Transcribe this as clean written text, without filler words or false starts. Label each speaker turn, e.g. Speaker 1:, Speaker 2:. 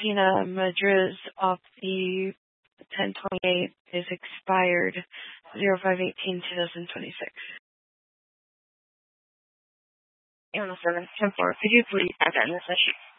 Speaker 1: subpoena Madriz of the 1028 is expired 05/18/2026.
Speaker 2: Illness 10-4. Could you please add that in the session?